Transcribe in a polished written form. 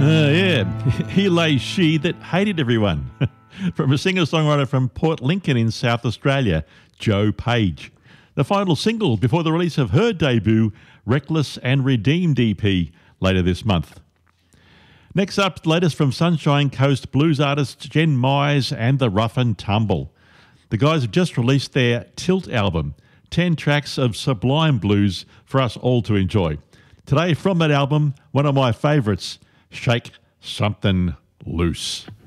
Yeah, he lay she that hated everyone. From a singer-songwriter from Port Lincoln in South Australia, Joe Page. The final single before the release of her debut, Reckless and Redeemed EP, later this month. Next up, the latest from Sunshine Coast blues artists Jen Mize and the Rough and Tumble. The guys have just released their Tilt album, 10 tracks of sublime blues for us all to enjoy. Today, from that album, one of my favourites, Shake Something Loose.